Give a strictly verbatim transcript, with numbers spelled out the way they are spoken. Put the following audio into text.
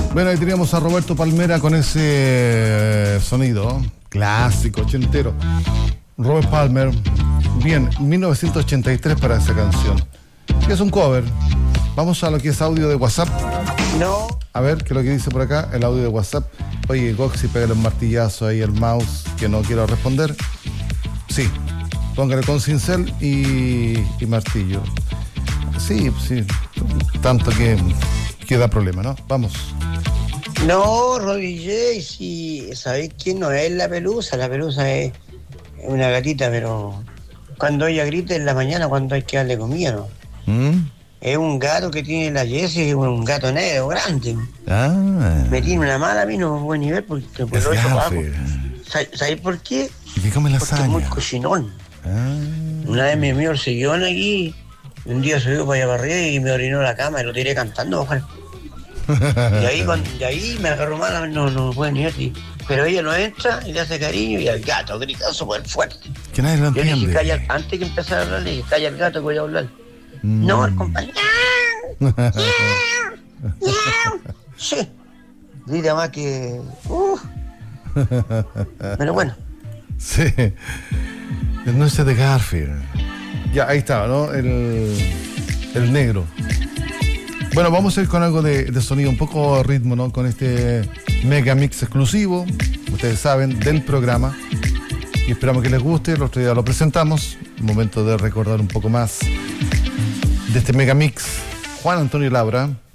Bueno, ahí teníamos a Roberto Palmera con ese sonido clásico, ochentero. Robert Palmer, bien, mil novecientos ochenta y tres para esa canción. Que es un cover. Vamos a lo que es audio de WhatsApp. No. A ver, ¿qué es lo que dice por acá? El audio de WhatsApp. Oye, Goxi, pégale un martillazo ahí al mouse, que no quiero responder. Sí, póngale con cincel y, y martillo. Sí, sí, tanto que, que da problema, ¿no? Vamos. No, Robbie J, si sabéis quién no es la Pelusa. La Pelusa es una gatita, pero cuando ella grita en la mañana, cuando hay que darle comida, ¿no? ¿Mm? Es un gato que tiene la Jessie, un gato negro, grande. Ah. Me tiene una mala a mí, no buen nivel, porque pues, lo he hecho bajo. ¿Sabéis por qué? ¿Y qué come Porque lasaña? es muy cochinón. Ah. Una vez me mío el sillón aquí, y un día subió para allá para arriba y me orinó la cama y lo tiré cantando, ojalá. Y ahí, cuando, y ahí me agarró mal, no, no puede ni ver. Pero ella no entra y le hace cariño y el gato grita súper fuerte. Que nadie lo Yo le dije, entiende. calla, antes que empezar a hablar, le dije, calla el gato que voy a hablar. Mm. No, el compañero. Sí. Grita más que... Uh. Pero bueno. Sí. El noche de Garfield. Ya, ahí está, ¿no? El, el negro. Bueno, vamos a ir con algo de, de sonido, un poco de ritmo, ¿no? Con este mega mix exclusivo, ustedes saben, del programa. Y esperamos que les guste. El otro día lo presentamos. Momento de recordar un poco más de este mega mix. Juan Antonio Labra.